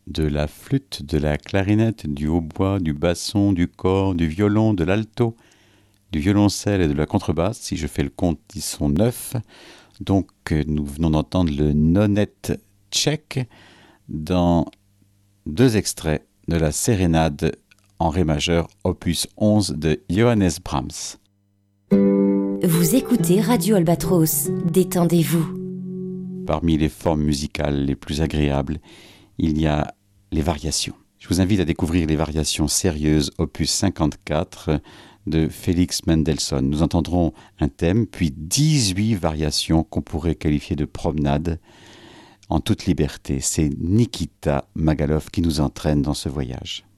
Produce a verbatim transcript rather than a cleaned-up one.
de la flûte, de la clarinette, du hautbois, du basson, du cor, du violon, de l'alto, du violoncelle et de la contrebasse. Si je fais le compte, ils sont neuf. Donc nous venons d'entendre le nonette tchèque dans deux extraits de la sérénade en ré majeur opus onze de Johannes Brahms. Vous écoutez Radio Albatros, détendez-vous. Parmi les formes musicales les plus agréables, il y a les variations. Je vous invite à découvrir les variations sérieuses opus cinquante-quatre de Félix Mendelssohn. Nous entendrons un thème, puis dix-huit variations qu'on pourrait qualifier de promenade en toute liberté. C'est Nikita Magalov qui nous entraîne dans ce voyage.